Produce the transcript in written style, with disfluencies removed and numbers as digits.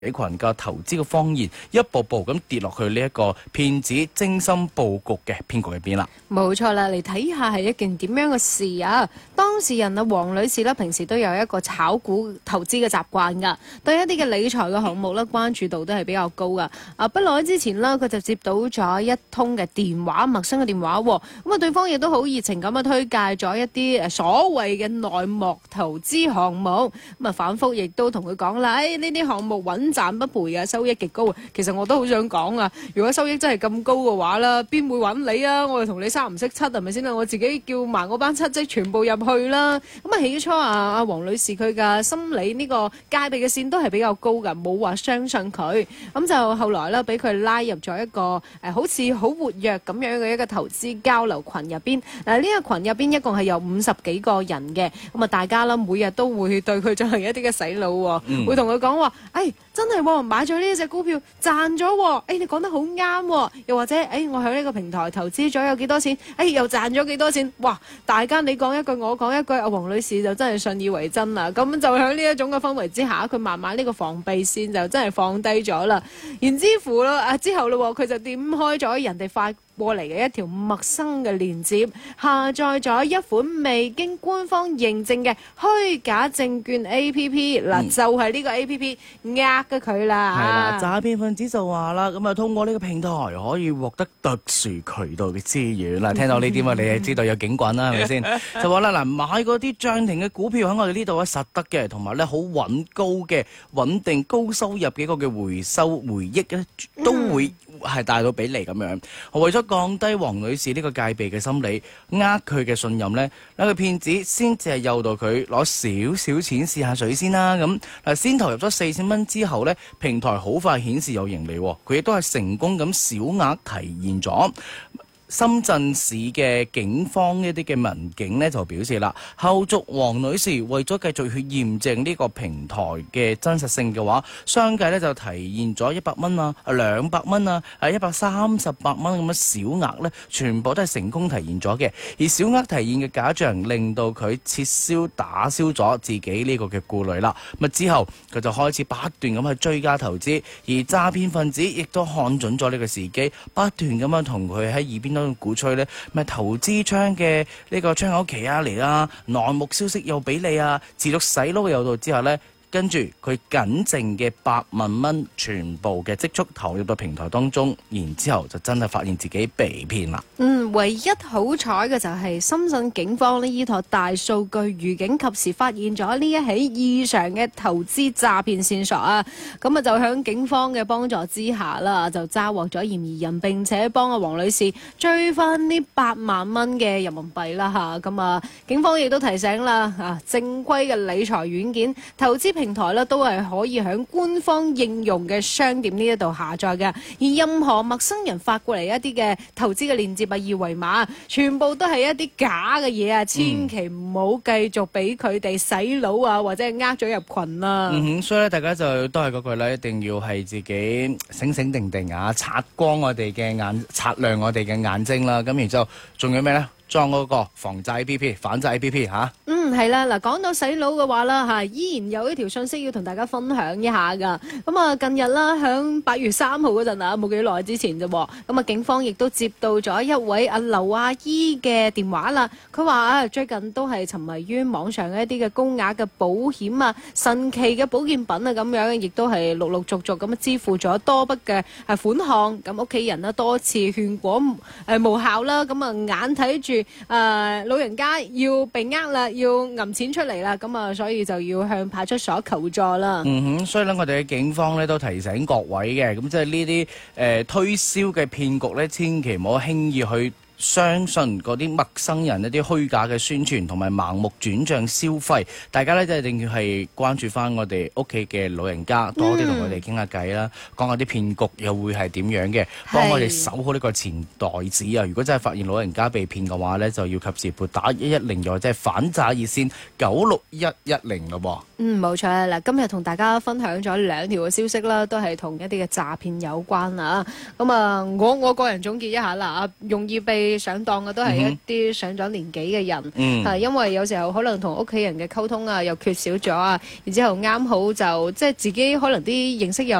群嘅投資嘅謊言，一步步咁跌落去呢一個騙子精心佈局嘅騙局入邊啦。 冇錯啦，嚟睇下係一件點樣嘅事啊！當事人啊，黃女士咧，平時都有一個炒股投資嘅習慣㗎，對一啲嘅理財嘅項目咧，關注度都係比較高㗎。不耐之前呢，佢就接到咗一通嘅電話，陌生嘅電話喎。咁啊，對方亦都好熱情咁啊，推介咗一啲所謂嘅內幕投資項目。咁啊，反覆亦都同佢講啦，呢啲項目穩賺不賠啊，收益極高啊。其實我都好想講啊，如果收益真係咁高嘅話啦，邊會揾你啊？我哋同你三唔識七係咪先啊？我自己叫埋我班七職全部入去啦。咁啊，起初阿黃女士佢嘅心理呢個戒備嘅線都係比較高㗎，冇話相信佢。咁就後來咧，俾佢拉入咗一個好似好活躍咁樣嘅一個投資交流群入邊。嗱，呢個群入邊一共係有50幾個人嘅。咁啊，大家啦每日都會對佢進行一啲嘅洗腦，會同佢講話，真係喎，買咗呢隻股票賺咗喎，你講得好啱喎，又或者我喺呢個平台投資咗有幾多錢，又賺咗幾多錢，哇！大家你講一句我講一句，阿黃女士就真係信以為真啦。咁就喺呢一種嘅氛圍之下，佢慢慢呢個防備線就真係放低咗啦。然之乎啦，之後咯，佢就點開咗人哋發過嚟嘅一條陌生嘅鏈接，下載咗一款未經官方認證嘅虛假證券 A.P.P. 嗱，就係呢個 A.P.P. 呃嘅佢啦。 係啦，詐騙分子就話啦，咁啊通過呢個平台可以獲得特殊渠道嘅資源啦。聽到呢啲嘛，你係知道有警棍啦，係咪先？就話啦，嗱，買嗰啲漲停嘅股票喺我哋呢度啊實得嘅，同埋咧好穩高嘅穩定高收入嘅一個嘅回收回憶咧，都會係帶到俾你咁樣。為咗降低黃女士呢個戒備嘅心理，佢嘅信任呢，呢個騙子先至係誘導佢攞少少錢試下水先啦。咁嗱，先投入咗4000蚊之後呢，平台好快顯示有盈利，佢亦都係成功咁小額提現咗。深圳市嘅警方一啲嘅民警呢就表示啦，後續黃女士為咗繼續去驗證呢個平台嘅真實性嘅話，相繼呢就提現咗100蚊啊、200蚊啊、138蚊咁嘅小額呢，全部都係成功提現咗嘅。而小額提現嘅假象令到佢打消咗自己呢個嘅顧慮啦。咁之後佢就開始不斷咁去追加投資，而詐騙分子亦都看準咗呢個時機，不斷咁樣同佢喺耳邊鼓吹咧，咪投資窗嘅呢個窗口期啊嚟啦，內幕消息又俾你啊，持續洗腦嘅誘導之後呢，跟住佢僅剩嘅8萬蚊全部嘅積蓄投入到平台當中，然之後就真係發現自己被騙啦。 唯一好彩嘅就係深圳警方呢依託大數據預警，及時發現咗呢一起異常嘅投資詐騙線索啊！咁啊就響警方嘅幫助之下啦，就抓獲咗嫌疑人，並且幫阿黃女士追翻呢8萬蚊嘅人民幣啦嚇！咁啊，警方亦都提醒啦，正規嘅理財軟件投資平台咧都係可以響官方應用嘅商店呢一度下載嘅，而任何陌生人發過嚟一啲嘅投資嘅鏈接啊、二維碼，全部都係一啲假嘅嘢啊！千祈唔好繼續俾佢哋洗腦啊，或者係呃咗入群啊。 所以咧，大家就都係嗰句咧，一定要係自己醒醒定定啊，擦光我哋嘅眼，擦亮我哋嘅眼睛啦。咁然之後，仲有咩咧？裝嗰個防詐 A.P.P. 反詐 A.P.P. 嚇。 係啦，嗱，講到洗腦嘅話啦嚇，依然有一條信息要同大家分享一下噶。咁啊，近日啦，響8月3號嗰陣啊，冇幾耐之前啫。咁啊，警方亦都接到咗一位阿劉阿姨嘅電話啦。佢話啊，最近都係沉迷於網上一啲嘅高額嘅保險啊、神奇嘅保健品啊咁樣，亦都係陸陸續續咁支付咗多筆嘅款項。咁屋企人呢多次勸果無效啦。咁啊，眼睇住老人家要被啦，要揞錢出嚟啦，咁啊，所以就要向派出所求助啦。 所以咧，我哋嘅警方咧都提醒各位嘅，咁即係呢啲推銷嘅騙局咧，千祈唔好輕易去相信嗰啲陌生人一啲虛假嘅宣傳同埋盲目轉賬消費，大家咧就一定要係關注翻我哋屋企嘅老人家，多啲同佢哋傾下偈啦，講下啲騙局又會係點樣嘅，幫我哋守好呢個錢袋子啊！如果真係發現老人家被騙嘅話咧，就要及時撥打110，又或者係反詐熱線96110咯噃。 冇錯啦！嗱，今日同大家分享咗2條嘅消息啦，都係同一啲嘅詐騙有關啊。咁啊，我個人總結一下啦，容易被會上當嘅都係一啲上咗年紀嘅人，因為有時候可能同屋企人嘅溝通啊又缺少咗啊，然之後啱好就即係自己可能啲認識又